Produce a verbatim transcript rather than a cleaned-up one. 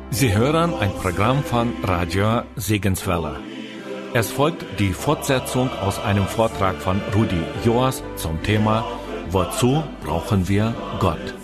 Sie hören ein Programm von Radio Segenswelle. Es folgt die Fortsetzung aus einem Vortrag von Rudi Joas zum Thema Wozu brauchen wir Gott?